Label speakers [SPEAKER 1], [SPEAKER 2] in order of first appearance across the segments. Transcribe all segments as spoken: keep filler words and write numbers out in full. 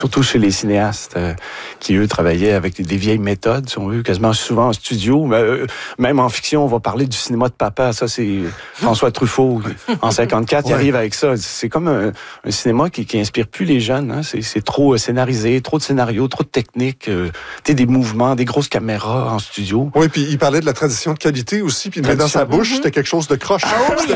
[SPEAKER 1] Surtout chez les cinéastes euh, qui, eux, travaillaient avec des, des vieilles méthodes, si on veut, quasiment souvent en studio. Mais, euh, même en fiction, on va parler du cinéma de papa. Ça, c'est François Truffaut. En cinquante-quatre, ouais. Il arrive avec ça. C'est comme un, un cinéma qui, qui inspire plus les jeunes. Hein. C'est, c'est trop euh, scénarisé, trop de scénarios, trop de techniques, euh, des mouvements, des grosses caméras en studio.
[SPEAKER 2] Oui, puis il parlait de la tradition de qualité aussi, puis dans sa bouche, mm-hmm. c'était quelque chose de croche.
[SPEAKER 1] Ah, oui,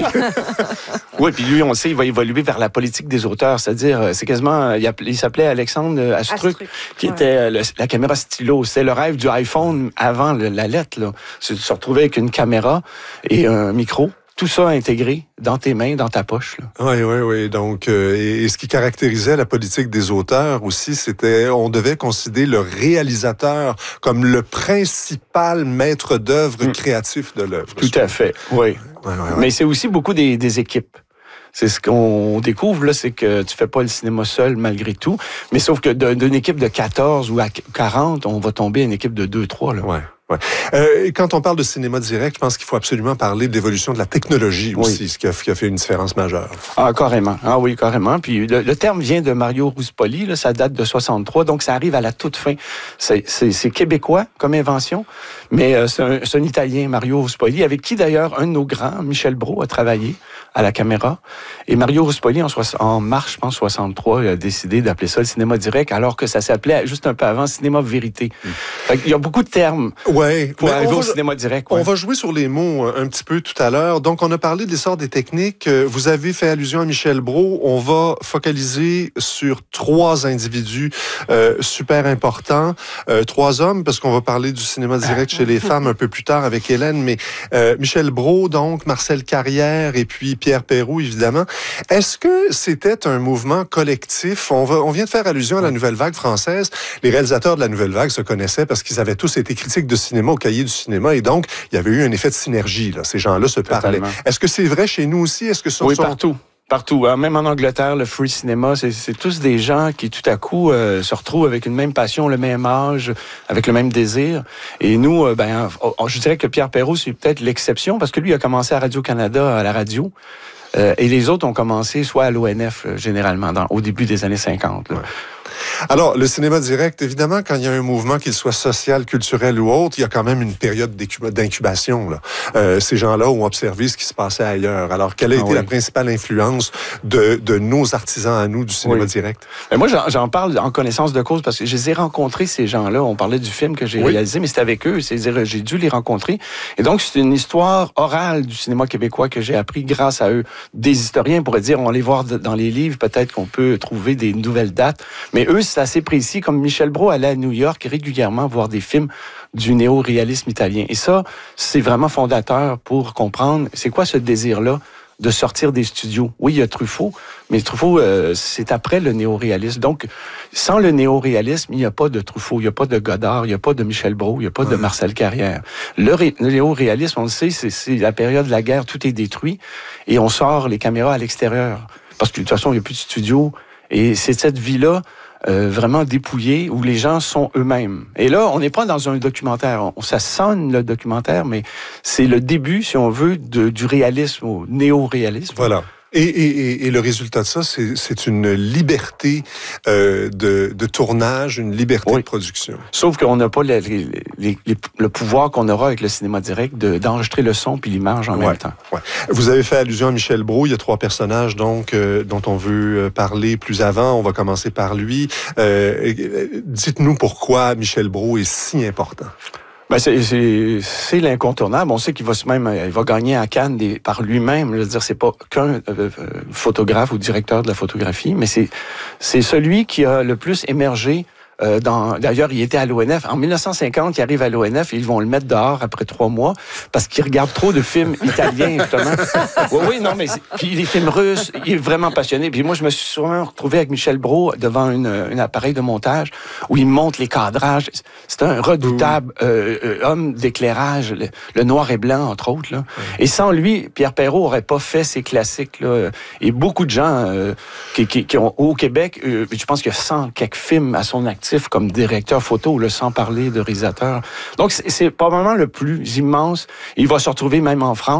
[SPEAKER 1] oui, puis lui, on le sait, il va évoluer vers la politique des auteurs. C'est-à-dire, c'est quasiment... Il, il s'appelait Alexandre Astruc, Astruc, qui ouais. était le, la caméra stylo. C'était le rêve du iPhone avant le, la lettre. Là. Se, se retrouver avec une caméra et un micro. Tout ça intégré dans tes mains, dans ta poche. Là.
[SPEAKER 2] Oui, oui, oui. Donc, euh, et, et ce qui caractérisait la politique des auteurs aussi, c'était on devait considérer le réalisateur comme le principal maître d'œuvre mmh. créatif de l'œuvre.
[SPEAKER 1] Tout à fait, oui. Ouais, ouais, ouais. Mais c'est aussi beaucoup des, des équipes. C'est ce qu'on découvre, là, c'est que tu fais pas le cinéma seul, malgré tout. Mais sauf que d'une équipe de quatorze ou à quarante, on va tomber à une équipe de deux trois, là.
[SPEAKER 2] Ouais. Ouais. Euh, quand on parle de cinéma direct, je pense qu'il faut absolument parler de l'évolution de la technologie aussi, oui. ce qui a, qui a fait une différence majeure.
[SPEAKER 1] Ah, carrément. Ah oui, carrément. Puis le, le terme vient de Mario Ruspoli, là, ça date de soixante-trois, donc ça arrive à la toute fin. C'est, c'est, c'est québécois comme invention, mais euh, c'est, un, c'est un Italien, Mario Ruspoli, avec qui d'ailleurs un de nos grands, Michel Brault, a travaillé à la caméra. Et Mario Ruspoli, en, soix- en mars, je pense, soixante-trois, il a décidé d'appeler ça le cinéma direct, alors que ça s'appelait juste un peu avant cinéma vérité. Mm. Fait qu'il y a beaucoup de termes.
[SPEAKER 2] Ouais,
[SPEAKER 1] pour arriver
[SPEAKER 2] va,
[SPEAKER 1] au cinéma direct. Ouais.
[SPEAKER 2] On va jouer sur les mots un petit peu tout à l'heure. Donc, on a parlé de l'essor des techniques. Vous avez fait allusion à Michel Brault. On va focaliser sur trois individus euh, super importants. Euh, trois hommes, parce qu'on va parler du cinéma direct chez les femmes un peu plus tard avec Hélène. Mais euh, Michel Brault, donc, Marcel Carrière et puis Pierre Perrault, évidemment. Est-ce que c'était un mouvement collectif? On, va, on vient de faire allusion à la Nouvelle Vague française. Les réalisateurs de la Nouvelle Vague se connaissaient parce qu'ils avaient tous été critiques de cinéma au cahier du cinéma, et donc, il y avait eu un effet de synergie, là. Ces gens-là se parlaient. Totalement. Est-ce que c'est vrai chez nous aussi? Est-ce que ce
[SPEAKER 1] oui,
[SPEAKER 2] sont...
[SPEAKER 1] partout. Partout. Hein. Même en Angleterre, le free cinema, c'est, c'est tous des gens qui, tout à coup, euh, se retrouvent avec une même passion, le même âge, avec le même désir. Et nous, euh, ben, je dirais que Pierre Perrault, c'est peut-être l'exception, parce que lui, il a commencé à Radio-Canada, à la radio, euh, et les autres ont commencé soit à l'O N F, euh, généralement, dans, au début des années cinquante. Là.
[SPEAKER 2] Ouais. Alors, le cinéma direct, évidemment, quand il y a un mouvement, qu'il soit social, culturel ou autre, il y a quand même une période d'incubation. Là. Euh, ces gens-là ont observé ce qui se passait ailleurs. Alors, quelle a ah été oui. la principale influence de, de nos artisans à nous du cinéma oui. direct?
[SPEAKER 1] Mais moi, j'en, j'en parle en connaissance de cause parce que je les ai rencontrés, ces gens-là. On parlait du film que j'ai oui. réalisé, mais c'était avec eux. C'est-à-dire, j'ai dû les rencontrer. Et donc, c'est une histoire orale du cinéma québécois que j'ai appris grâce à eux. Des historiens pourraient dire, on va les voir dans les livres, peut-être qu'on peut trouver des nouvelles dates. Mais eux, c'est assez précis. Comme Michel Brault allait à New York régulièrement voir des films du néo-réalisme italien. Et ça, c'est vraiment fondateur pour comprendre c'est quoi ce désir-là de sortir des studios. Oui, il y a Truffaut, mais Truffaut, euh, c'est après le néo-réalisme. Donc, sans le néo-réalisme, il n'y a pas de Truffaut, il n'y a pas de Godard, il n'y a pas de Michel Brault, il n'y a pas ouais. de Marcel Carrière. Le, ré- le néo-réalisme, on le sait, c'est, c'est la période de la guerre, tout est détruit, et on sort les caméras à l'extérieur. Parce que de toute façon, il n'y a plus de studio. Et c'est cette vie-là, Euh, vraiment dépouillé, où les gens sont eux-mêmes. Et là, on n'est pas dans un documentaire. On, ça sonne le documentaire, mais c'est le début, si on veut, de, du réalisme au néo-réalisme.
[SPEAKER 2] Voilà. Et, et, et le résultat de ça, c'est, c'est une liberté euh, de, de tournage, une liberté oui. de production.
[SPEAKER 1] Sauf qu'on n'a pas les, les, les, les, le pouvoir qu'on aura avec le cinéma direct de, d'enregistrer le son puis l'image en
[SPEAKER 2] ouais,
[SPEAKER 1] même temps.
[SPEAKER 2] Ouais. Vous avez fait allusion à Michel Brault. Il y a trois personnages donc euh, dont on veut parler plus avant. On va commencer par lui. Euh, dites-nous pourquoi Michel Brault est si important.
[SPEAKER 1] Ben c'est, c'est, c'est l'incontournable. On sait qu'il va se même, il va gagner à Cannes des, par lui-même. Je veux dire, c'est pas qu'un euh, photographe ou directeur de la photographie, mais c'est, c'est celui qui a le plus émergé. Euh, dans, d'ailleurs, il était à l'O N F. En dix-neuf cent cinquante, il arrive à l'O N F et ils vont le mettre dehors après trois mois parce qu'il regarde trop de films italiens, justement. Oui, oui, non, mais puis les films russes, il est vraiment passionné. Puis moi, je me suis souvent retrouvé avec Michel Brault devant une, un appareil de montage où il monte les cadrages. C'est un redoutable euh, euh, homme d'éclairage, le, le noir et blanc, entre autres. Là. Et sans lui, Pierre Perrault aurait pas fait ces classiques. Là. Et beaucoup de gens euh, qui, qui, qui ont au Québec, euh, je pense qu'il y a cent quelques films à son actif comme directeur photo, là, sans parler de réalisateur. Donc, c'est, c'est probablement le plus immense. Il va se retrouver même en France.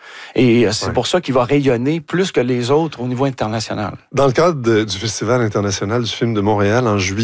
[SPEAKER 1] Et c'est
[SPEAKER 2] ouais.
[SPEAKER 1] pour ça qu'il va rayonner plus que les autres au niveau international.
[SPEAKER 2] Dans le cadre de, du Festival international du film de Montréal, en juillet,